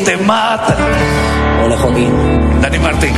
Te mata. Hola, Joaquín. Dani Martín.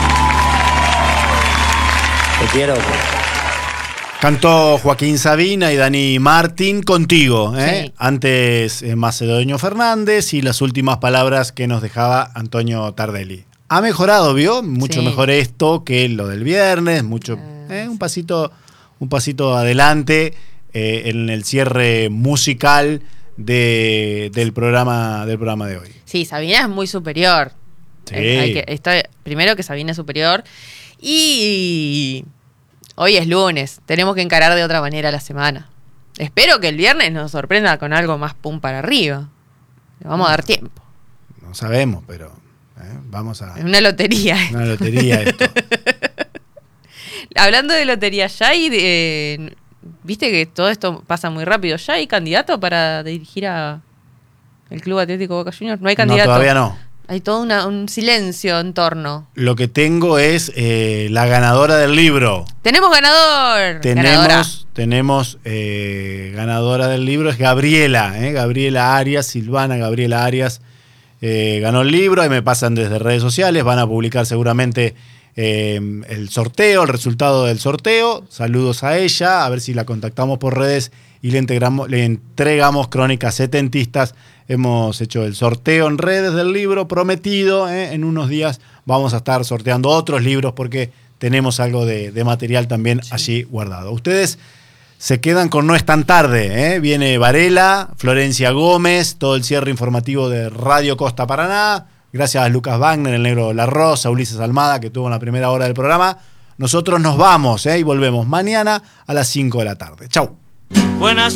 Te quiero. Cantó Joaquín Sabina y Dani Martín contigo, ¿eh? Sí. Antes Macedonio Fernández y las últimas palabras que nos dejaba Antonio Tardelli. Ha mejorado, ¿vio? Mucho Sí. mejor esto que lo del viernes, mucho, un pasito adelante en el cierre musical del programa de hoy. Sí, Sabina es muy superior. Sí. Primero que Sabina es superior. Y hoy es lunes. Tenemos que encarar de otra manera la semana. Espero que el viernes nos sorprenda con algo más pum para arriba. Le vamos a dar tiempo. No sabemos, pero vamos a... Es una lotería. Una lotería esto. Hablando de lotería, ya hay... viste que todo esto pasa muy rápido. ¿Ya hay candidato para dirigir a el Club Atlético Boca Juniors? No hay candidato. No, todavía no. Hay todo un silencio en torno. Lo que tengo es la ganadora del libro. ¡Tenemos ganador! Tenemos ganadora del libro, es Gabriela. Gabriela Arias, Silvana Gabriela Arias. Ganó el libro, ahí me pasan desde redes sociales. Van a publicar seguramente el sorteo, el resultado del sorteo. Saludos a ella, a ver si la contactamos por redes y le entregamos Crónicas Setentistas. Hemos hecho el sorteo en redes del libro prometido. En unos días vamos a estar sorteando otros libros porque tenemos algo de material también allí guardado. Ustedes se quedan con No es tan tarde. Viene Varela, Florencia Gómez, todo el cierre informativo de Radio Costa Paraná. Gracias a Lucas Wagner, el Negro La Rosa, Ulises Almada, que tuvo en la primera hora del programa. Nosotros nos vamos y volvemos mañana a las 5 de la tarde. Chau. Buenas